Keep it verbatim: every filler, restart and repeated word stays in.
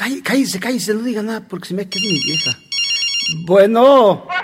cállese, cállese, no diga nada porque se me que es mi vieja. Bueno.